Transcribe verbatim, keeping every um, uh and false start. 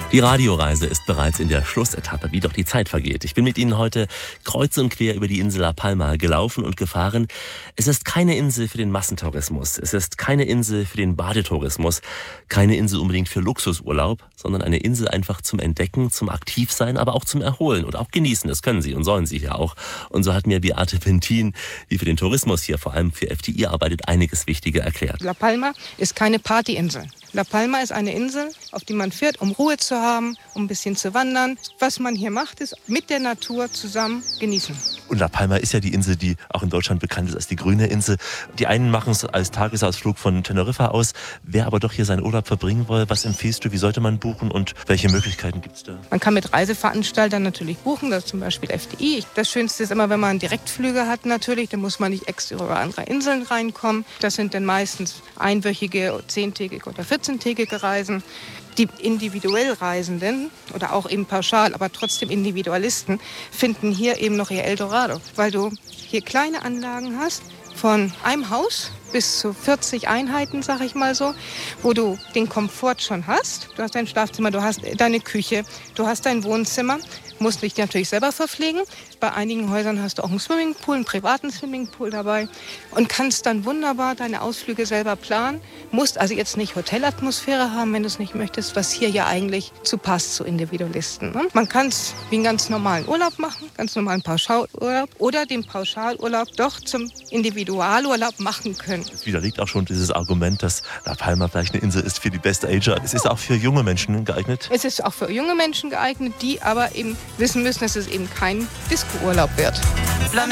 Die Radioreise ist bereits in der Schlussetappe, wie doch die Zeit vergeht. Ich bin mit Ihnen heute kreuz und quer über die Insel La Palma gelaufen und gefahren. Es ist keine Insel für den Massentourismus. Es ist keine Insel für den Badetourismus. Keine Insel unbedingt für Luxusurlaub, sondern eine Insel einfach zum Entdecken, zum Aktivsein, aber auch zum Erholen und auch genießen. Das können Sie und sollen Sie ja auch. Und so hat mir Beate Pentin, die für den Tourismus hier, vor allem für F D I arbeitet, einiges Wichtige erklärt. La Palma ist keine Partyinsel. La Palma ist eine Insel, auf die man fährt, um Ruhe zu haben, um ein bisschen zu wandern. Was man hier macht, ist mit der Natur zusammen genießen. Und La Palma ist ja die Insel, die auch in Deutschland bekannt ist als die grüne Insel. Die einen machen es als Tagesausflug von Teneriffa aus. Wer aber doch hier seinen Urlaub verbringen will, was empfiehlst du? Wie sollte man buchen und welche Möglichkeiten gibt es da? Man kann mit Reiseveranstaltern natürlich buchen, das ist zum Beispiel F D I. Das Schönste ist immer, wenn man Direktflüge hat natürlich, dann muss man nicht extra über andere Inseln reinkommen. Das sind dann meistens einwöchige, zehntägige oder vierzehntägige Reisen. Die individuell Reisenden oder auch eben pauschal, aber trotzdem Individualisten finden hier eben noch ihr Eldorado, weil du hier kleine Anlagen hast, von einem Haus bis zu vierzig Einheiten, sag ich mal so, wo du den Komfort schon hast. Du hast dein Schlafzimmer, du hast deine Küche, du hast dein Wohnzimmer, musst dich natürlich selber verpflegen. Bei einigen Häusern hast du auch einen Swimmingpool, einen privaten Swimmingpool dabei und kannst dann wunderbar deine Ausflüge selber planen. Musst also jetzt nicht Hotelatmosphäre haben, wenn du es nicht möchtest, was hier ja eigentlich zu passt zu Individualisten. Ne? Man kann es wie einen ganz normalen Urlaub machen, ganz normalen Pauschalurlaub oder den Pauschalurlaub doch zum Individualurlaub machen können. Es widerlegt auch schon dieses Argument, dass La Palma vielleicht eine Insel ist für die Best Ager. Es ist auch für junge Menschen geeignet. Es ist auch für junge Menschen geeignet, die aber eben wissen müssen, dass es eben kein Disco-Urlaub wird.